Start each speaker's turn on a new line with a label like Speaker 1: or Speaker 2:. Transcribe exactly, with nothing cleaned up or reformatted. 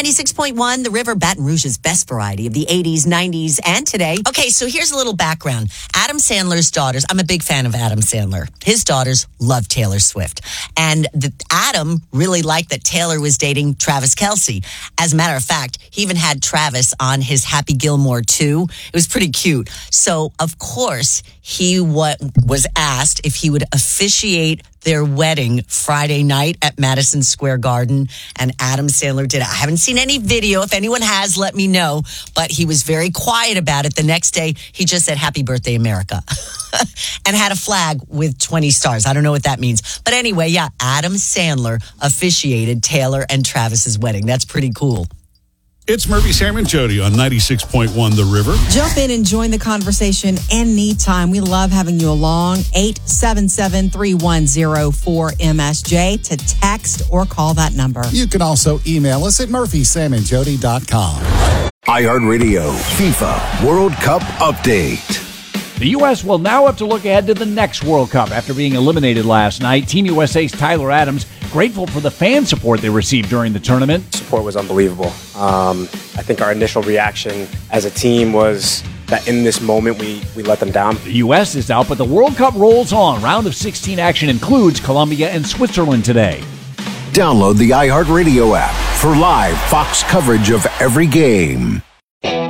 Speaker 1: ninety-six point one, The River, Baton Rouge's best variety of the eighties, nineties, and today. Okay, so here's a little background. Adam Sandler's daughters, I'm a big fan of Adam Sandler. His daughters love Taylor Swift. And the, Adam really liked that Taylor was dating Travis Kelce. As a matter of fact, he even had Travis on his Happy Gilmore two. It was pretty cute. So, of course, he wa- was asked if he would officiate their wedding Friday night at Madison Square Garden, and Adam Sandler did it. I haven't seen any video. If anyone has, let me know. But he was very quiet about it. The next day, he just said, "Happy birthday, America," and had a flag with twenty stars. I don't know what that means. But anyway, yeah, Adam Sandler officiated Taylor and Travis's wedding. That's pretty cool.
Speaker 2: It's Murphy, Sam, and Jody on ninety-six point one The River.
Speaker 3: Jump in and join the conversation anytime. We love having you along. eight seven seven, three one zero, four M S J to text or call that number.
Speaker 4: You can also email us at murphy sam and jody dot com.
Speaker 5: iHeartRadio FIFA World Cup Update.
Speaker 6: The U S will now have to look ahead to the next World Cup after being eliminated last night. Team U S A's Tyler Adams grateful for the fan support they received during the tournament.
Speaker 7: Support was unbelievable. Um, I think our initial reaction as a team was that in this moment we, we let them down.
Speaker 6: The U S is out, but the World Cup rolls on. Round of sixteen action includes Colombia and Switzerland today.
Speaker 5: Download the iHeartRadio app for live Fox coverage of every game.